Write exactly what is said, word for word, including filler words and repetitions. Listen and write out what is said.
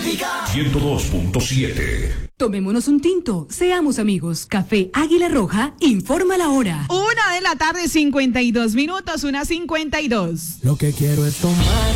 ciento dos punto siete. Tomémonos un tinto, seamos amigos. Café Águila Roja informa la hora. Una de la tarde, cincuenta y dos minutos, una cincuenta y dos. Lo que quiero es tomar.